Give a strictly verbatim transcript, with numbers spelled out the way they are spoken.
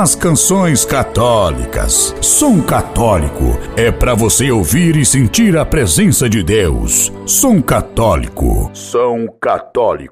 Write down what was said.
As canções católicas. Som Católico é para você ouvir e sentir a presença de Deus. Som Católico. Som Católico.